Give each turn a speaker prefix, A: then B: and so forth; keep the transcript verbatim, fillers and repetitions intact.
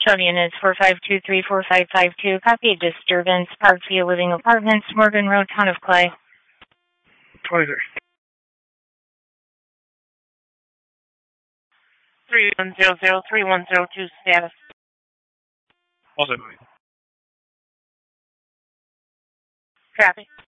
A: Chugging is four five two three four five five two. Copy disturbance. Parkview Living Apartments, Morgan Road, Town of Clay.
B: twenty-three.
C: three one zero zero three one zero two status.
B: Also,
C: Copy.